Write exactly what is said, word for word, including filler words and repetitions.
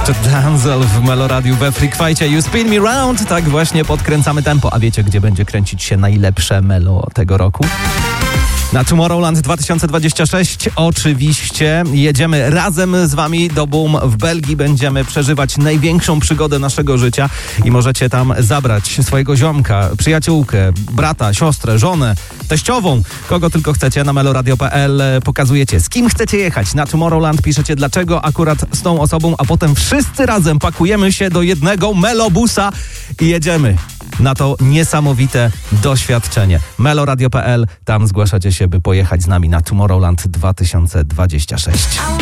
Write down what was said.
Jeszcze Denzel w Meloradiu we Freakwajcie. You spin me round. Tak właśnie podkręcamy tempo. A wiecie, gdzie będzie kręcić się najlepsze melo tego roku? Na Tomorrowland dwa tysiące dwudziesty szósty oczywiście jedziemy razem z wami do Boom w Belgii. Będziemy przeżywać największą przygodę naszego życia i możecie tam zabrać swojego ziomka, przyjaciółkę, brata, siostrę, żonę, teściową, kogo tylko chcecie. Na meloradio kropka p l pokazujecie, z kim chcecie jechać na Tomorrowland, piszecie dlaczego akurat z tą osobą, a potem wszyscy razem pakujemy się do jednego melobusa i jedziemy na to niesamowite doświadczenie. meloradio kropka p l, tam zgłaszacie się, by pojechać z nami na Tomorrowland dwa tysiące dwudziesty szósty.